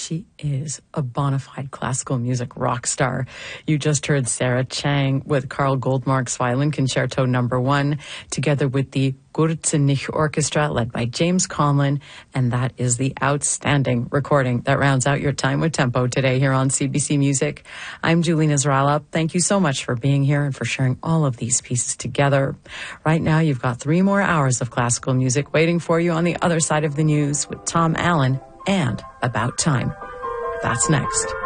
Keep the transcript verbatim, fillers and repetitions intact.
she is a bona fide classical music rock star. You just heard Sarah Chang with Carl Goldmark's Violin Concerto Number One, together with the Gurzenich Orchestra, led by James Conlon, and that is the outstanding recording that rounds out your time with tempo today here on C B C Music. I'm Julie Nazrala. Thank you so much for being here and for sharing all of these pieces together. Right now, you've got three more hours of classical music waiting for you on the other side of the news with Tom Allen and About Time. That's next.